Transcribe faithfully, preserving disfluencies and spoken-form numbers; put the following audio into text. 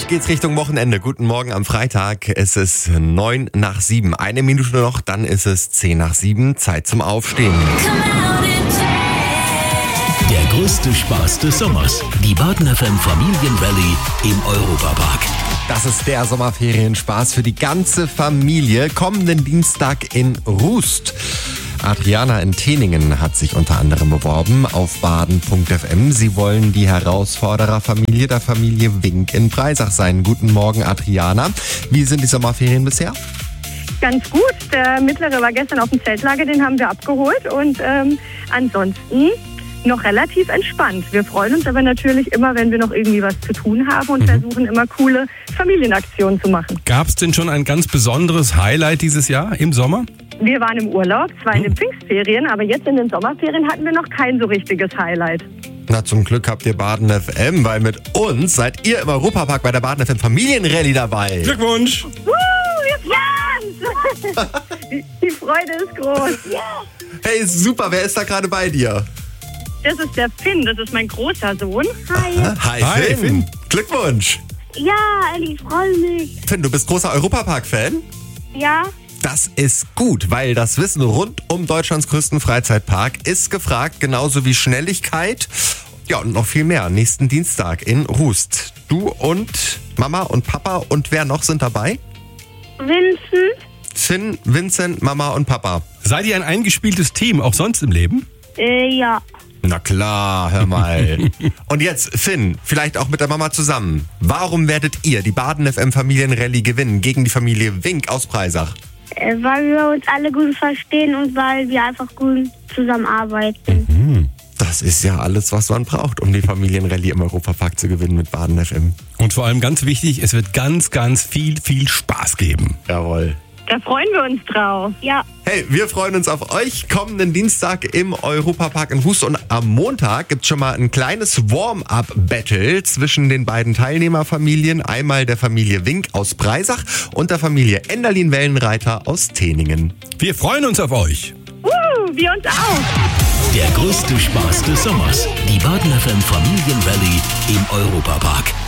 geht's Richtung Wochenende. Guten Morgen am Freitag. Es ist neun nach sieben. Eine Minute noch, dann ist es zehn nach sieben. Zeit zum Aufstehen. Der größte Spaß des Sommers. Die Baden F M Familienrallye im Europapark. Das ist der Sommerferienspaß für die ganze Familie. Kommenden Dienstag in Rust. Adriana in Teningen hat sich unter anderem beworben auf baden punkt f m. Sie wollen die Herausfordererfamilie der Familie Wink in Breisach sein. Guten Morgen, Adriana. Wie sind die Sommerferien bisher? Ganz gut. Der Mittlere war gestern auf dem Zeltlager, den haben wir abgeholt. Und ähm, ansonsten noch relativ entspannt. Wir freuen uns aber natürlich immer, wenn wir noch irgendwie was zu tun haben und mhm. versuchen immer coole Familienaktionen zu machen. Gab es denn schon ein ganz besonderes Highlight dieses Jahr im Sommer? Wir waren im Urlaub, zwar in den Pfingstferien, aber jetzt in den Sommerferien hatten wir noch kein so richtiges Highlight. Na, zum Glück habt ihr Baden F M, weil mit uns seid ihr im Europapark bei der Baden F M Familienrallye dabei. Glückwunsch! Woo, wir freuen uns! die, die Freude ist groß. Ja. Hey, super, wer ist da gerade bei dir? Das ist der Finn, das ist mein großer Sohn. Hi. Aha, hi, hi Finn. Finn. Ja, Glückwunsch. ich freue mich. Finn, du bist großer Europapark-Fan? Ja. Das ist gut, weil das Wissen rund um Deutschlands größten Freizeitpark ist gefragt, genauso wie Schnelligkeit. Ja, und noch viel mehr. Nächsten Dienstag in Rust. Du und Mama und Papa und wer noch sind dabei? Vincent. Finn, Vincent, Mama und Papa. Seid ihr ein eingespieltes Team, auch sonst im Leben? Äh, ja. Na klar, hör mal. Und jetzt, Finn, vielleicht auch mit der Mama zusammen. Warum werdet ihr die Baden F M Familienrallye gewinnen gegen die Familie Wink aus Breisach? Äh, weil wir uns alle gut verstehen und weil wir einfach gut zusammenarbeiten. Mhm. Das ist ja alles, was man braucht, um die Familienrallye im Europapark zu gewinnen mit Baden F M. Und vor allem ganz wichtig, es wird ganz, ganz viel, viel Spaß geben. Jawohl. Da freuen wir uns drauf. Ja. Hey, wir freuen uns auf euch kommenden Dienstag im Europapark in Rust. Und am Montag gibt's schon mal ein kleines Warm-up-Battle zwischen den beiden Teilnehmerfamilien. Einmal der Familie Wink aus Breisach und der Familie Enderlin-Wellenreiter aus Teningen. Wir freuen uns auf euch. Uh, wir uns auch. Der größte Spaß des Sommers. Die Baden F M Familienrallye im Europapark.